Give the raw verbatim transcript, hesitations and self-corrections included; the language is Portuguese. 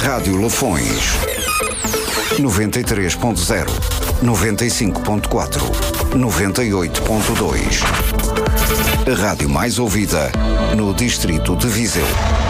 Rádio Lafões. noventa e três ponto zero, noventa e cinco ponto quatro, noventa e oito ponto dois. A rádio mais ouvida no distrito de Viseu.